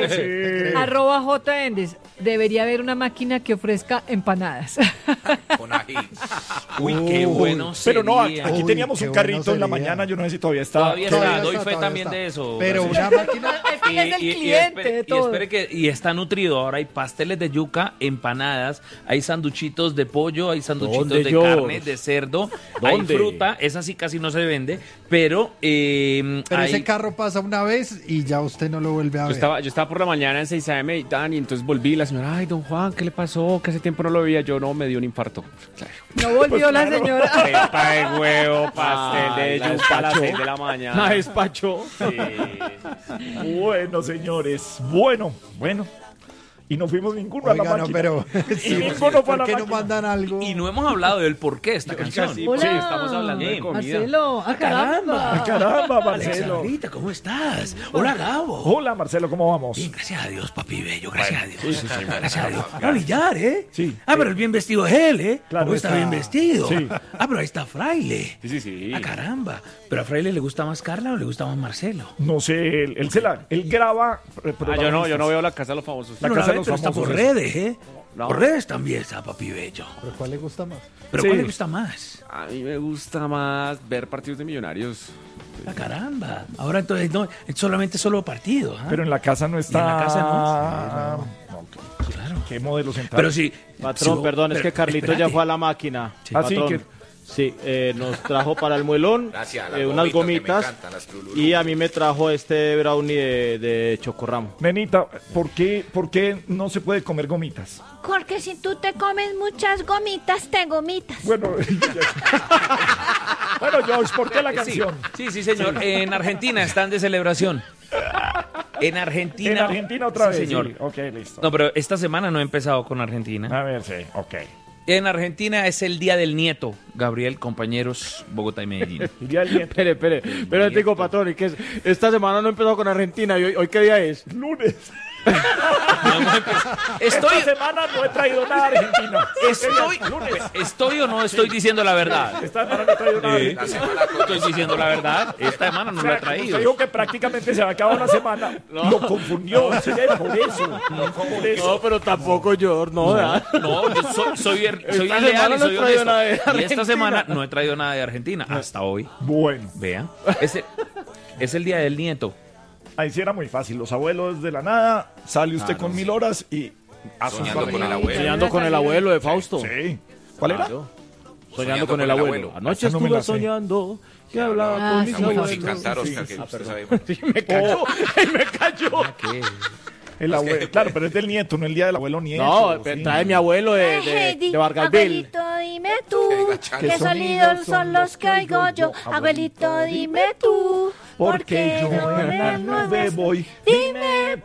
Sí. Arroba J. Endes. Debería haber una máquina que ofrezca empanadas. Con ají. Uy, qué bueno Pero no, aquí sería. teníamos qué un bueno carrito en la sería. mañana, yo no sé si todavía está. Todavía Todavía está, doy está, fe todavía también está. de eso. Pero García. una máquina... Es que es el cliente de todo. Y está nutrido. Ahora hay pasteles de yuca, empanadas, hay sanduchitos de pollo, hay sanduchitos ¿Dónde, de George? carne, de cerdo, hay ¿Dónde? fruta, esa sí casi no se vende, pero, Pero hay... ese carro pasa una vez y ya usted no lo vuelve a ver. Yo estaba por la mañana en 6 AM y entonces volví y la señora, ay, don Juan, ¿qué le pasó? Que hace tiempo no lo veía. Yo no, me dio un infarto. No volvió la señora. Pepa de huevo, pastel de la yuca a las despachó. 6 de la mañana. La despachó. Bueno, señores, bueno. Y no fuimos ninguno a la Oiga, no, máquina. pero... Y ninguno fue a ¿Por la qué no máquina. mandan algo? Y no hemos hablado del porqué de esta canción. Sí, Hola. sí, estamos hablando de comida. Marcelo, caramba. Caramba, Marcelo. Alexandrita, ¿cómo estás? Hola, Gabo. Hola, Marcelo, ¿cómo vamos? Bien, gracias a Dios, papi bello, gracias a Dios. Gracias a Dios. A billar, ¿eh? Sí. Ah, pero el bien vestido es él, ¿eh? Claro, ¿Cómo está está- bien vestido? Sí. Ah, pero ahí está Fraile. Sí. Ah, caramba. ¿Pero a Fraile le gusta más Carla o le gusta más Marcelo? No sé, él graba. Yo no veo la casa de los famosos. La No, casa de ve, los pero está por famosos. redes, ¿eh? No. Por redes también está papi bello. ¿Pero cuál le gusta más? ¿Pero Sí. cuál le gusta más? A mí me gusta más ver partidos de Millonarios. Ah, caramba. Ahora entonces no, es solo partido. ¿ah? Pero en la casa no está. ¿Y en la casa no? Claro. ¿Qué modelo central? Pero sí. Patrón, sí, perdón, es pero- que Carlito espérate. ya fue a la máquina. Sí. Ah, sí, Patrón. que- Sí, nos trajo para el muelón Gracias, las unas gomitas, que me gomitas encantan, las Trululú. y a mí me trajo este brownie de chocorramo. Nenita, ¿por qué no se puede comer gomitas? Porque si tú te comes muchas gomitas, te gomitas. Bueno, bueno, George, ¿por qué la Sí, canción? sí, señor. En Argentina están de celebración. En Argentina. En Argentina otra Sí, vez. señor. Sí, ok, listo. No, pero esta semana no he empezado con Argentina. A ver, sí, ok. En Argentina es el Día del Nieto. Gabriel, compañeros, Bogotá y Medellín. Iría el nieto. Espere, pero te digo, patrón, ¿y qué es? Esta semana no he empezado con Argentina. ¿Y hoy qué día es? Lunes. Estoy, Esta semana no he traído nada de Argentina. estoy o no estoy diciendo la verdad. Esta semana no he traído nada de Sí. Argentina. La semana con Estoy diciendo la verdad. Esta semana no O la sea, he traído. usted dijo que prácticamente se había acabado la semana. Lo confundió. ¿Sí? Por eso. Por eso. No, pero tampoco yo, no, ¿verdad? No, yo soy Esta leal semana y no soy he traído honesto. nada de Y esta Argentina. semana no he traído nada de Argentina. Hasta hoy. Bueno, Vean. Es el Día del Nieto. ahí sí era muy fácil. Los abuelos de la nada, sale usted con 1000 horas y a sus Soñando con el familias. abuelo. Soñando con el abuelo de Fausto. Sí. ¿Cuál era? Claro. Soñando con el abuelo. Anoche Esa no me la estuve sé. soñando que hablaba Ah, con sí, mis Está bueno abuelos. sin cantar, Sí, Oscar, sí. que usted sabe. Sí, me cayó. Me cayó. ¿Qué? El abuelo. Claro, pero es del nieto, no el día del abuelo nieto. No, sí. trae mi abuelo de Vargasville. Abuelito, dime tú, ¿Qué ¿qué sonidos son los que oigo yo? Abuelito, dime tú, Porque yo en la nube voy. Dime